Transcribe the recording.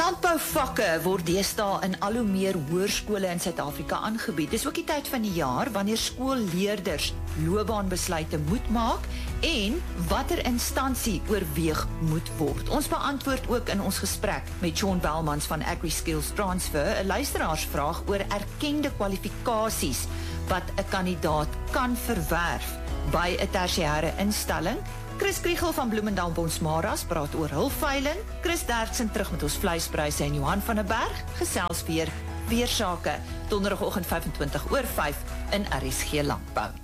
Landbouvakke word deesdae in al hoe meer hoërskole in Suid-Afrika aangebied. Dis ook die tyd van die jaar wanneer skoolleerders loopbaanbesluite moet maak en watter instansie oorweeg moet word. Ons beantwoord ook in ons gesprek met Sean Belmans van AgriSkills Transfer 'n luisteraarsvraag oor erkende kwalifikasies wat 'n kandidaat kan verwerf by 'n tersiêre instelling. Chris Kriegel van Bloemendal Bonsmaras praat oor hul veiling. Chris Derksen terug met ons vleispryse en Johan van der Berg gesels weer sake donderdagoggend 25 oor 5 in RSG Landbou.